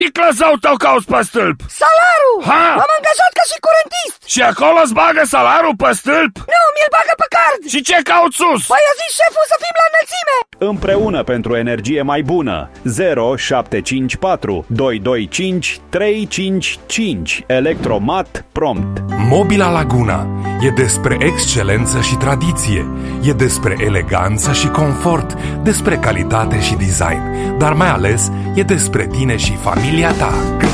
Sticlă sau te cauți pe stâlp? Salarul! Ha? M-am angajat ca și curentist. Și acolo îți bagă salarul pe stâlp? Nu, mi-l bagă pe card. Și ce cauți sus? Păi a zis șeful să fim la înălțime. Împreună pentru energie mai bună. 0754 225 355. Electromat Prompt. Mobila Laguna e despre excelență și tradiție, e despre eleganță și confort, despre calitate și design, dar mai ales e despre tine și familia ta.